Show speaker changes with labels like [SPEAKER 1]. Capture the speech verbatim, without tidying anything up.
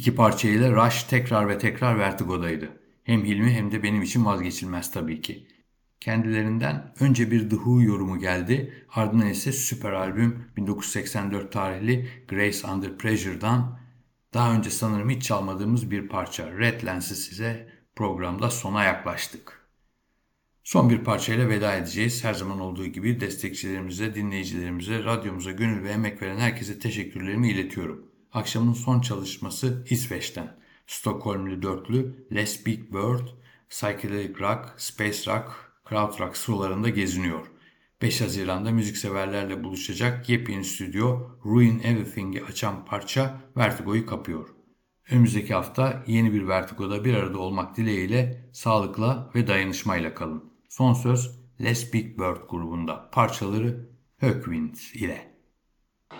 [SPEAKER 1] İki parçayla Rush tekrar ve tekrar Vertigo'daydı. Hem Hilmi hem de benim için vazgeçilmez tabii ki. Kendilerinden önce bir The Who yorumu geldi. Ardından ise süper albüm bin dokuz yüz seksen dört tarihli Grace Under Pressure'dan daha önce sanırım hiç çalmadığımız bir parça Red Lens'i size programda sona yaklaştık. Son bir parçayla veda edeceğiz. Her zaman olduğu gibi destekçilerimize, dinleyicilerimize, radyomuza gönül ve emek veren herkese teşekkürlerimi iletiyorum. Akşamın son çalışması İsveç'ten. Stockholmlu dörtlü Les Big Bird, Psychedelic Rock, Space Rock, Krautrock sıralarında geziniyor. beş Haziran'da müzikseverlerle buluşacak yepyeni stüdyo Ruin Everything'i açan parça Vertigo'yu kapıyor. Önümüzdeki hafta yeni bir Vertigo'da bir arada olmak dileğiyle sağlıkla ve dayanışmayla kalın. Son söz Les Big Bird grubunda parçaları Högwind ile.